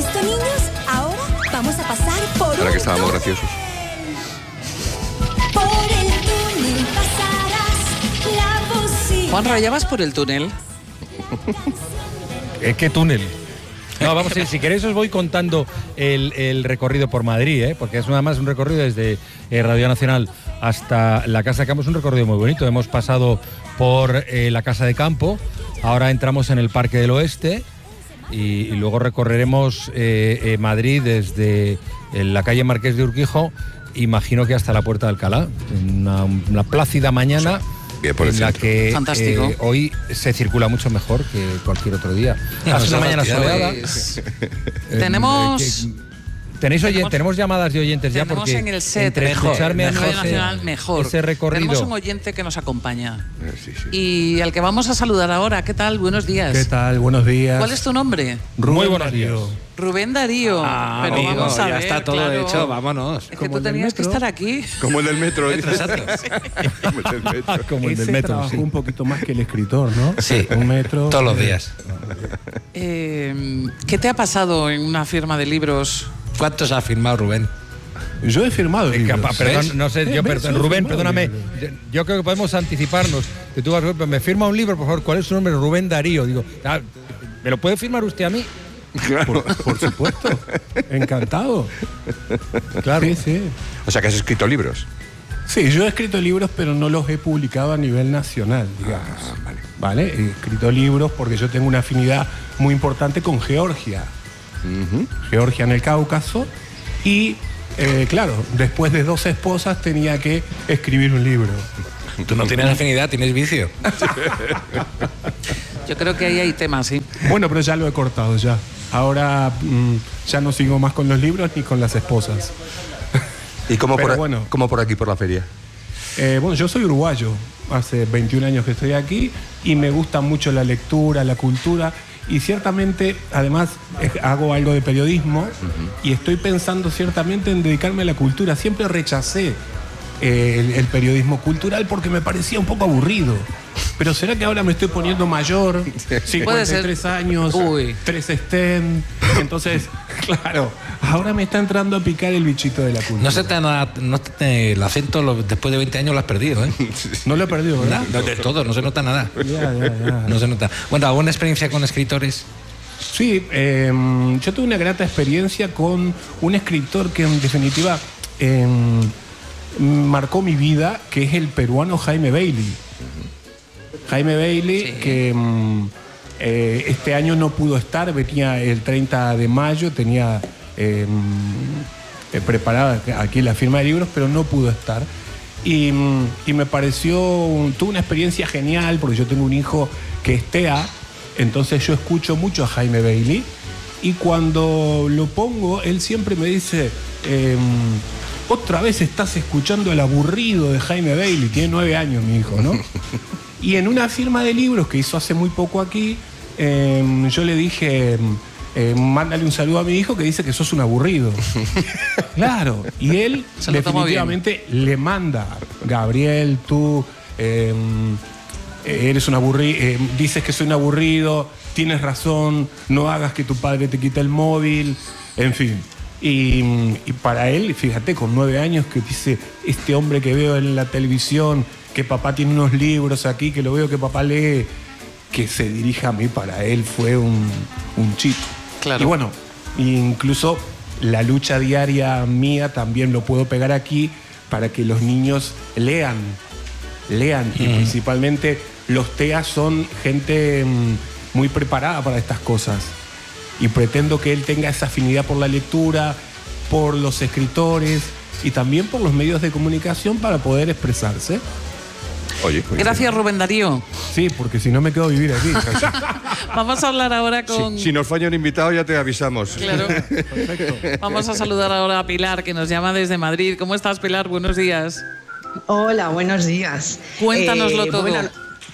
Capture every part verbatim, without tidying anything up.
¿Listo, niños? Ahora vamos a pasar por Ahora un que estábamos túnel. graciosos. Por el túnel pasarás la bocina. Juanra, ¿ya vas por el túnel? ¿Eh, ¿Qué túnel? No, vamos a ir, si queréis os voy contando el, el recorrido por Madrid, ¿eh? Porque es nada más un recorrido desde eh, Radio Nacional hasta la Casa de Campo. Es un recorrido muy bonito. Hemos pasado por eh, la Casa de Campo, ahora entramos en el Parque del Oeste y, y luego recorreremos eh, eh, Madrid desde eh, la calle Marqués de Urquijo, imagino que hasta la Puerta de Alcalá. Una, una plácida mañana. Bien por el en la centro. que Fantástico. eh, hoy se circula mucho mejor que cualquier otro día. No, Hace esa una mañana cantidad, soleada. Pues, Eh, tenemos... eh, que- Tenéis oyen- tenemos- tenemos llamadas de oyentes ya Tenemos porque en el set entre mejor, escucharme a mí Radio ese- Nacional mejor. ese recorrido. Tenemos un oyente que nos acompaña Eh, sí, sí. y al que vamos a saludar ahora. ¿Qué tal? Buenos días. ¿Qué tal? Buenos días. ¿Cuál es tu nombre? Rubén Muy buenos Darío. días. Rubén Darío. Ah, Pero amigo, vamos a ya ver, está todo claro. hecho, vámonos. Es que Como tú el del tenías que metro. estar aquí. Como el del metro. dice. Exacto. Como el del metro. Como el Ese del metro. trabajó Sí. un poquito más que el escritor, ¿no? Sí, Un metro. todos los eh, días. Eh, ¿Qué te ha pasado en una firma de libros? ¿Cuántos ha firmado Rubén? Yo he firmado Eh, libros. capa- perdón, ¿Ves? no sé, yo, Eh, ¿ves? perdón, Yo he Rubén, firmado perdóname. libros. Yo, yo creo que podemos anticiparnos. Que tú vas, me firma un libro, por favor. ¿Cuál es su nombre? Rubén Darío. Digo, ah, ¿me lo puede firmar usted a mí? Claro. Por, por supuesto. Encantado. Claro. Sí, sí. O sea, que has escrito libros. Sí, yo he escrito libros, pero no los he publicado a nivel nacional, digamos. Ah, vale. ¿Vale? He escrito libros porque yo tengo una afinidad muy importante con Georgia. Ujú. Georgia en el Cáucaso. Y, eh, claro, después de dos esposas tenía que escribir un libro. Tú no tienes afinidad, tienes vicio. Yo creo que ahí hay temas, sí. Bueno, pero ya lo he cortado ya. Ahora mm, ya no sigo más con los libros ni con las esposas. ¿Y cómo Pero por, bueno. cómo por aquí, por la feria? Eh, bueno, yo soy uruguayo. Hace veintiún años que estoy aquí y me gusta mucho la lectura, la cultura. Y ciertamente, además, eh, hago algo de periodismo y estoy pensando ciertamente en dedicarme a la cultura. Siempre rechacé eh, el, el periodismo cultural porque me parecía un poco aburrido. Pero ¿será que ahora me estoy poniendo mayor? cincuenta y tres años, Uy. tres STEM. Entonces, claro, ahora me está entrando a picar el bichito de la cultura. No se te ha- no te- el acento lo- después de veinte años lo has perdido, ¿eh? No lo he perdido, ¿verdad? No, de todo, no se nota nada. Ya, ya, ya. No se nota. Bueno, ¿alguna experiencia con escritores? Sí, eh, yo tuve una grata experiencia con un escritor que en definitiva eh, marcó mi vida, que es el peruano Jaime Bailey. Jaime Bailey, Sí. que mm, eh, este año no pudo estar, venía el treinta de mayo, tenía eh, mm, eh, preparada aquí la firma de libros, pero no pudo estar. Y, mm, y me pareció, un- tuve una experiencia genial, porque yo tengo un hijo que es T E A, entonces yo escucho mucho a Jaime Bailey, y cuando lo pongo, él siempre me dice, eh, otra vez estás escuchando el aburrido de Jaime Bailey, tiene nueve años mi hijo, ¿no? Y en una firma de libros que hizo hace muy poco aquí, eh, yo le dije, eh, mándale un saludo a mi hijo que dice que sos un aburrido. Claro, y él Se lo tomó definitivamente le manda, Gabriel, tú eh, eres un aburrido, eh, dices que soy un aburrido, tienes razón, no hagas que tu padre te quite el móvil, en fin. Y, y para él, fíjate, con nueve años que dice, este hombre que veo en la televisión, que papá tiene unos libros aquí, que lo veo que papá lee, que se dirija a mí, para él fue un, un chito. Claro. Y bueno, incluso la lucha diaria mía también lo puedo pegar aquí para que los niños lean, lean. Y principalmente los T E A son gente mm, muy preparada para estas cosas. Y pretendo que él tenga esa afinidad por la lectura, por los escritores y también por los medios de comunicación para poder expresarse. Oye, oye. Gracias, Rubén Darío. Sí, porque si no me quedo a vivir aquí. Vamos a hablar ahora con... Si, si nos falla un invitado, ya te avisamos. Claro. Perfecto. Vamos a saludar ahora a Pilar, que nos llama desde Madrid. ¿Cómo estás, Pilar? Buenos días. Hola, buenos días. Cuéntanoslo Eh, todo. bueno,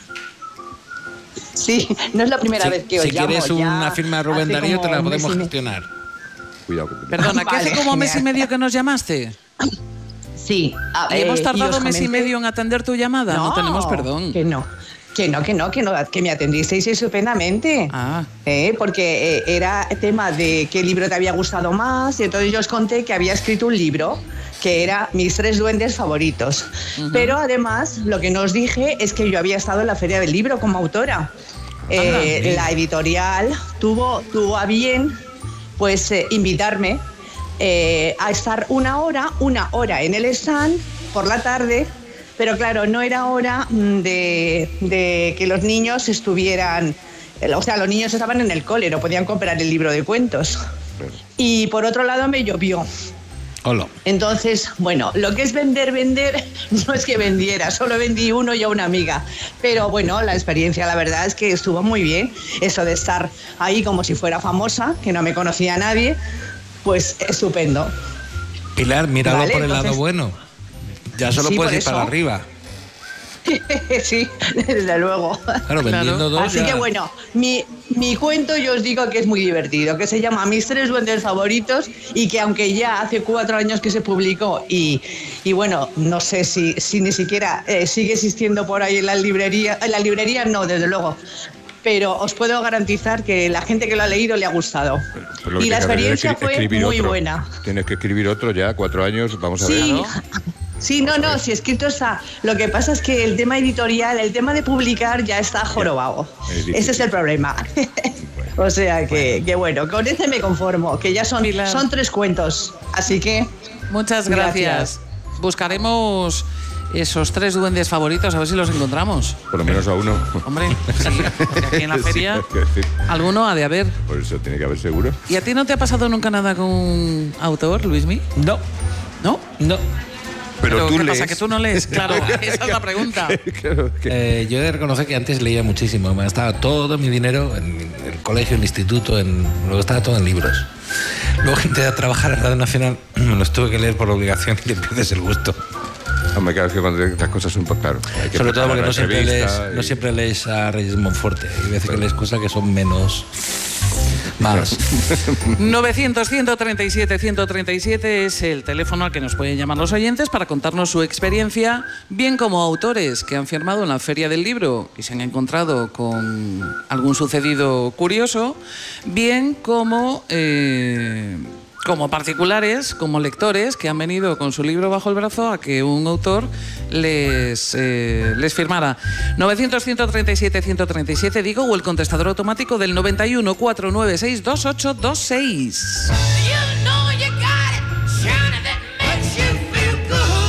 sí, no es la primera Si, vez que os si llamo. quieres ya una firma de Rubén hace Darío, te la como un mes podemos y me- gestionar. Cuidado. que te- Perdona, ¿que hace Vale, como mes y genial. medio que nos llamaste? Sí. ah, ¿Y hemos eh, tardado os mes y comenté- medio en atender tu llamada? No, tenemos perdón. Que no. Que no, que no, que no, que me atendisteis estupendamente. Ah. Eh, porque eh, era tema de qué libro te había gustado más, y entonces yo os conté que había escrito un libro que era Mis tres duendes favoritos. Uh-huh. Pero además, lo que no os dije es que yo había estado en la Feria del Libro como autora. Eh, ah, la editorial tuvo, tuvo a bien pues eh, invitarme eh, a estar una hora, una hora en el stand por la tarde. Pero claro, no era hora de, de que los niños estuvieran... O sea, los niños estaban en el cole, no podían comprar el libro de cuentos. Y por otro lado me llovió. Hola. Entonces, bueno, lo que es vender, vender, no es que vendiera, solo vendí uno y a una amiga. Pero bueno, la experiencia, la verdad es que estuvo muy bien. Eso de estar ahí como si fuera famosa, que no me conocía a nadie, pues estupendo. Pilar, míralo Vale, por el entonces... lado bueno. Ya solo Sí, puedes ir eso. para arriba. Sí, desde luego. Claro, vendiendo Claro. dos. Así ya. que bueno, mi, mi cuento yo os digo que es muy divertido, que se llama Mis tres duendes favoritos, y que aunque ya hace cuatro años que se publicó y, y bueno, no sé si, si ni siquiera eh, sigue existiendo por ahí en la librería, en la librería no, desde luego, pero os puedo garantizar que la gente que lo ha leído le ha gustado. Pues lo que Y la tienes que hacer es experiencia escri- fue escribir muy otro. buena. Tienes que escribir otro ya, cuatro años, vamos a ver. Sí, ¿no? sí, no, no, si escrito está. Lo que pasa es que el tema editorial, el tema de publicar ya está jorobado. Es difícil. Ese es el problema. O sea que, que bueno, con ese me conformo, que ya son, Pilar. son tres cuentos. Así que Muchas gracias. Gracias. Buscaremos esos tres duendes favoritos, a ver si los encontramos. Por lo menos a uno. Hombre, sí, porque aquí en la Sí, feria es que decir, alguno ha de haber. por eso tiene que haber seguro. ¿Y a ti no te ha pasado nunca nada con un autor, Luismi? No, ¿No? no. Pero, tú ¿qué lees. pasa? ¿Que tú no lees? Claro, esa es la pregunta. Claro, que- Eh, yo he de reconocer que antes leía muchísimo. Me gastaba todo mi dinero en el colegio, en el instituto, en, me lo gastaba todo en libros. Luego entré a trabajar en Radio Nacional, me los tuve que leer por obligación y le pierdes el gusto. Hombre, claro, es que cuando las cosas son pues, claro. hay que Sobre todo porque preparar la no siempre, lees, entrevista no y- siempre lees a Reyes Monforte. Hay veces que lees cosas que son menos... más. novecientos, ciento treinta y siete, ciento treinta y siete es el teléfono al que nos pueden llamar los oyentes para contarnos su experiencia, bien como autores que han firmado en la Feria del Libro y se han encontrado con algún sucedido curioso, bien como, eh, como particulares, como lectores que han venido con su libro bajo el brazo a que un autor les, eh, les firmara. novecientos, ciento treinta y siete, ciento treinta y siete, digo, o el contestador automático del noventa y uno, cuatrocientos noventa y seis, veintiocho veintiséis. You know you got it, Johnny, that makes you feel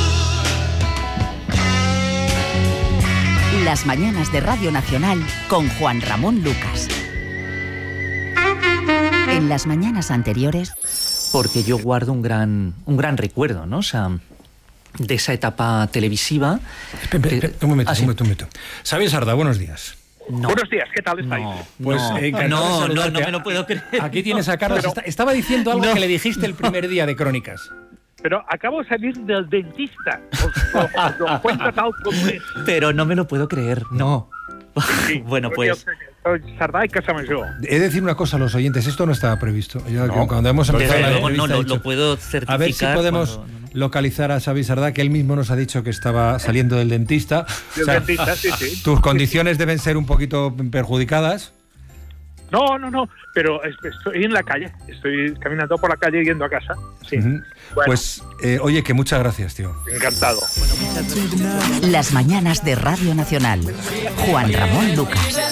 good. Las mañanas de Radio Nacional con Juan Ramón Lucas. En las mañanas anteriores... Porque yo guardo un gran, un gran recuerdo, ¿no? O sea, de esa etapa televisiva. Espera, espera, un momento, Ah, sí. un momento, un momento. Xavier Sardá, buenos días. No. Buenos días, ¿qué tal estáis? No, Pues no, encantado de no, no, saludarte. no me lo puedo creer. Aquí tienes a Carlos. Está- estaba diciendo algo No. que le dijiste el primer día de Crónicas. Pero acabo de salir del dentista. Os, os- os lo cuento tal como es. Pero no me lo puedo creer, no. Sí, Bueno, soy pues... el- Soy Sardá y Casamayor. He de decir una cosa a los oyentes, esto no estaba previsto. Yo, No. cuando hemos empezado Desde la luego no, entrevista, lo, he dicho, lo puedo certificar. a ver si podemos cuando- no, no. localizar a Xavi Sardá, que él mismo nos ha dicho que estaba saliendo del dentista. Del dentista, sí, sí. Tus condiciones deben ser un poquito perjudicadas. No, no, no, pero es- estoy en la calle. Estoy caminando por la calle yendo a casa. Sí. Ujú. Bueno, Pues, eh, oye, que muchas gracias, tío. encantado. Las mañanas de Radio Nacional. Juan Ramón Lucas.